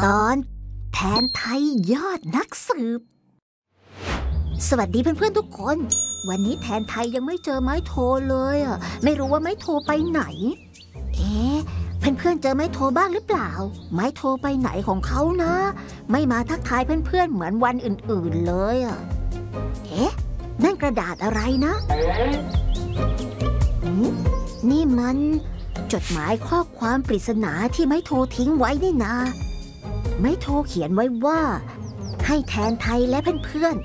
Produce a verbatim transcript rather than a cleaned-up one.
ตอนแทนไทยยอดนักสืบสวัสดีเพื่อนๆทุกคนวันนี้แทนไทยยังไม่เจอไม้โทเลยอ่ะไม่รู้ว่าไม้โทไปไหนเอ๊ะเพื่อนๆเจอไม้โทบ้างหรือเปล่าไม้โทไปไหนของเขานะไม่มาทักทายเพื่อนๆเหมือนวันอื่นๆเลยอ่ะเอ๊ะนั่นกระดาษอะไรนะนี่มันจดหมายข้อความปริศนาที่ไม้โททิ้งไว้นี่นาไม้โทเขียนไว้ว่าให้แทนไทยและเพื่อนๆ